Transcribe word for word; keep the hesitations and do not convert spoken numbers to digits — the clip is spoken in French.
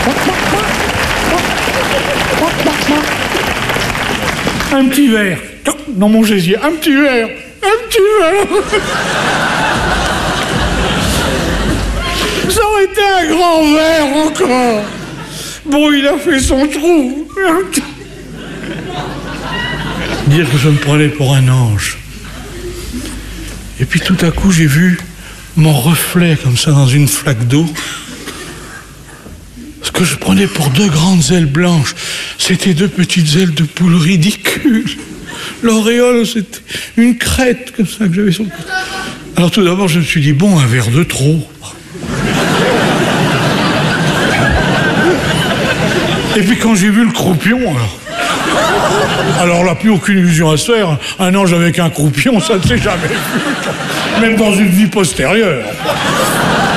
Un petit verre. Dans mon gésier, un petit verre. Un petit verre. Ça aurait été un grand verre encore. Bon, il a fait son trou. Dire que je me prenais pour un ange. Et puis tout à coup, j'ai vu mon reflet comme ça dans une flaque d'eau. Ce que je prenais pour deux grandes ailes blanches, c'était deux petites ailes de poule ridicules. L'auréole, c'était une crête comme ça que j'avais sur le côté. Alors tout d'abord, je me suis dit, bon, un verre de trop. Et puis quand j'ai vu le croupion, alors... Alors là, plus aucune illusion à se faire. Un ange avec un croupion, ça ne s'est jamais vu. Même dans une vie postérieure.